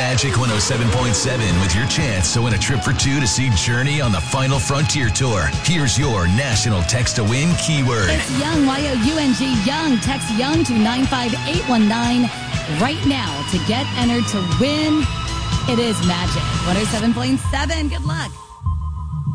Magic 107.7 with your chance to win a trip for two to see Journey on the Final Frontier Tour. Here's your national text to win keyword. It's Young, Y-O-U-N-G, Young. Text Young to 95819 right now to get entered to win. It is Magic 107.7. Good luck.